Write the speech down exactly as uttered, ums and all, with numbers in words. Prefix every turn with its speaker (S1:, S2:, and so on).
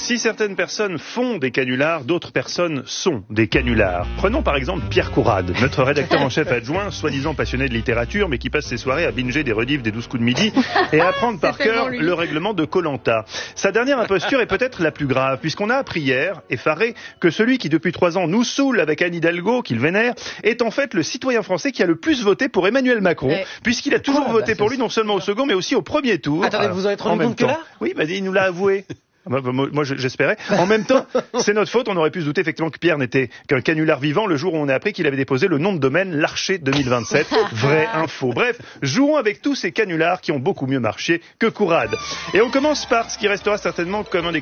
S1: Si certaines personnes font des canulars, d'autres personnes sont des canulars. Prenons par exemple Pierre Courade, notre rédacteur en chef adjoint, soi-disant passionné de littérature, mais qui passe ses soirées à binger des rediffs des douze coups de midi et à apprendre par cœur le règlement de Koh-Lanta. Sa dernière imposture est peut-être la plus grave, puisqu'on a appris hier, effaré, que celui qui depuis trois ans nous saoule avec Anne Hidalgo, qu'il vénère, est en fait le citoyen français qui a le plus voté pour Emmanuel Macron, ouais. puisqu'il a toujours ah, voté bah, pour lui, non seulement au second, mais aussi au premier tour.
S2: Attendez,
S1: Alors,
S2: vous en êtes rendu compte que là ?
S1: Oui, bah, il nous l'a avoué. Moi, moi j'espérais. En même temps, c'est notre faute. On aurait pu se douter effectivement que Pierre n'était qu'un canular vivant le jour où on a appris qu'il avait déposé le nom de domaine Larcher deux mille vingt-sept. Vraie info. Bref, jouons avec tous ces canulars qui ont beaucoup mieux marché que Courade. Et on commence par ce qui restera certainement comme un des